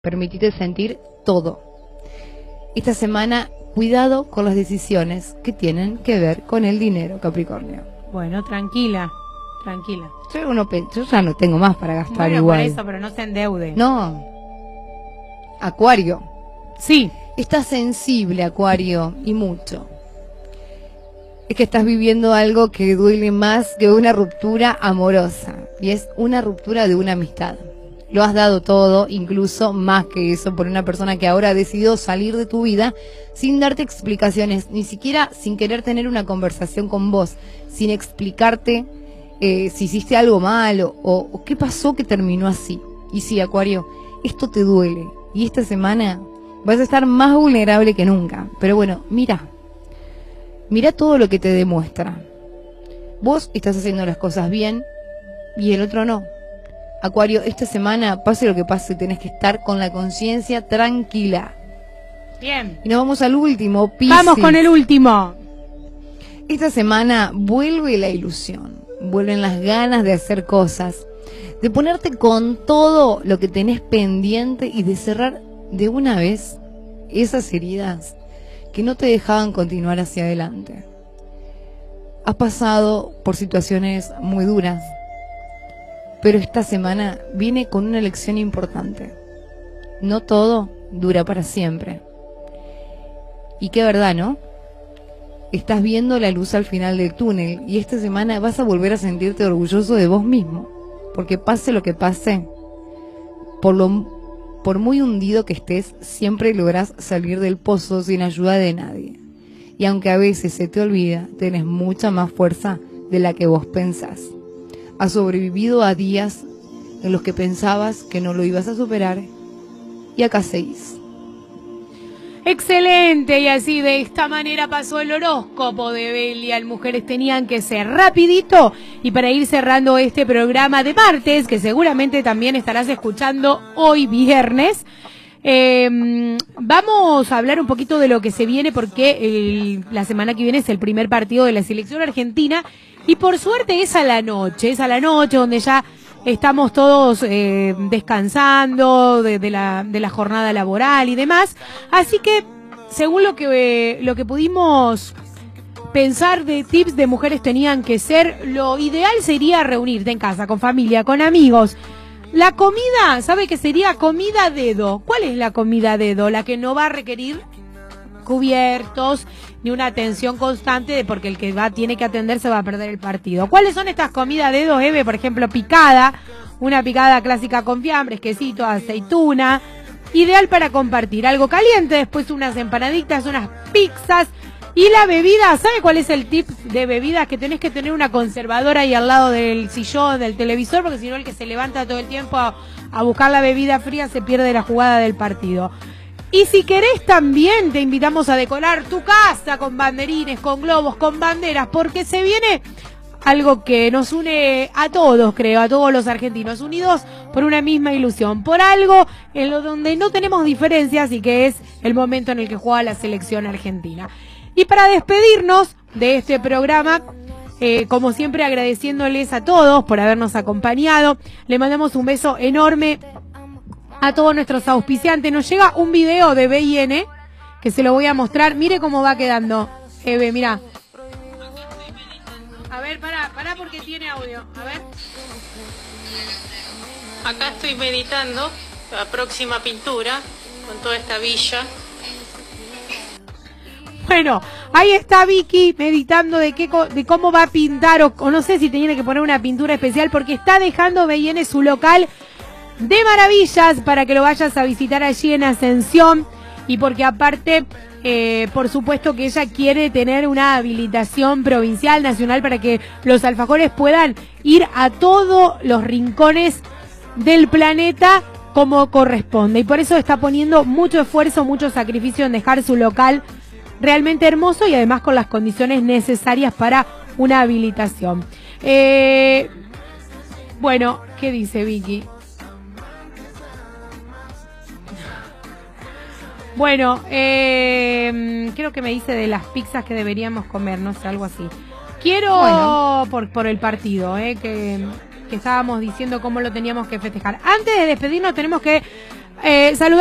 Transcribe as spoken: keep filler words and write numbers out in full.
Permitite sentir todo. Esta semana, cuidado con las decisiones que tienen que ver con el dinero, Capricornio. Bueno, tranquila, tranquila. Yo, uno, yo ya no tengo más para gastar bueno, igual. Por eso, pero no se endeude. No. Acuario. Sí. Estás sensible, Acuario, y mucho. Es que estás viviendo algo que duele más que una ruptura amorosa. Y es una ruptura de una amistad. Lo has dado todo, incluso más que eso, por una persona que ahora ha decidido salir de tu vida sin darte explicaciones, ni siquiera sin querer tener una conversación con vos, sin explicarte eh, si hiciste algo malo o, o qué pasó que terminó así. Y sí, Acuario, esto te duele y esta semana vas a estar más vulnerable que nunca. Pero bueno, mira, mira todo lo que te demuestra. Vos estás haciendo las cosas bien y el otro no. Acuario, esta semana, pase lo que pase, tenés que estar con la conciencia tranquila. Bien. Y nos vamos al último, Piscis. Vamos con el último. Esta semana vuelve la ilusión, vuelven las ganas de hacer cosas, de ponerte con todo lo que tenés pendiente y de cerrar de una vez esas heridas que no te dejaban continuar hacia adelante. Has pasado por situaciones muy duras, pero esta semana viene con una lección importante. No todo dura para siempre. Y qué verdad, ¿no? Estás viendo la luz al final del túnel y esta semana vas a volver a sentirte orgulloso de vos mismo. Porque pase lo que pase, por, lo, por muy hundido que estés, siempre lográs salir del pozo sin ayuda de nadie. Y aunque a veces se te olvida, tenés mucha más fuerza de la que vos pensás. Has sobrevivido a días en los que pensabas que no lo ibas a superar y acá seguís. Excelente, y así de esta manera pasó el horóscopo de Belial. Mujeres, tenían que ser rapidito y para ir cerrando este programa de martes, que seguramente también estarás escuchando hoy viernes, eh, vamos a hablar un poquito de lo que se viene porque el, la semana que viene es el primer partido de la selección argentina. Y por suerte es a la noche, es a la noche donde ya estamos todos eh, descansando de, de, la, de la jornada laboral y demás. Así que, según lo que, eh, lo que pudimos pensar de tips de mujeres tenían que ser, lo ideal sería reunirte en casa, con familia, con amigos. La comida, ¿sabe qué sería? Comida a dedo. ¿Cuál es la comida a dedo? La que no va a requerir cubiertos ni una atención constante de porque el que va tiene que atender se va a perder el partido. ¿Cuáles son estas comidas a dedo, Eve? Por ejemplo, picada, una picada clásica con fiambres, quesito, aceituna, ideal para compartir, algo caliente, después unas empanaditas, unas pizzas y la bebida. ¿Sabe cuál es el tip de bebidas? Que tenés que tener una conservadora ahí al lado del sillón, del televisor, porque si no el que se levanta todo el tiempo a, a buscar la bebida fría se pierde la jugada del partido. Y si querés también te invitamos a decorar tu casa con banderines, con globos, con banderas, porque se viene algo que nos une a todos, creo, a todos los argentinos, unidos por una misma ilusión, por algo en lo donde no tenemos diferencias y que es el momento en el que juega la selección argentina. Y para despedirnos de este programa, eh, como siempre agradeciéndoles a todos por habernos acompañado, le mandamos un beso enorme a todos nuestros auspiciantes. Nos llega un video de B I N que se lo voy a mostrar. Mire cómo va quedando. Eve, mira. A ver, pará, pará porque tiene audio. A ver. Acá estoy meditando la próxima pintura con toda esta villa. Bueno, ahí está Vicky meditando de qué de cómo va a pintar o, o no sé si tiene que poner una pintura especial porque está dejando B I N su local de maravillas para que lo vayas a visitar allí en Ascensión y porque aparte, eh, por supuesto que ella quiere tener una habilitación provincial, nacional, para que los alfajores puedan ir a todos los rincones del planeta como corresponde y por eso está poniendo mucho esfuerzo, mucho sacrificio en dejar su local realmente hermoso y además con las condiciones necesarias para una habilitación. Eh, bueno, ¿qué dice Vicky? Bueno, eh, creo que me dice de las pizzas que deberíamos comer, no sé, algo así. Quiero, bueno. por, por el partido, eh, que, que estábamos diciendo cómo lo teníamos que festejar. Antes de despedirnos tenemos que Eh,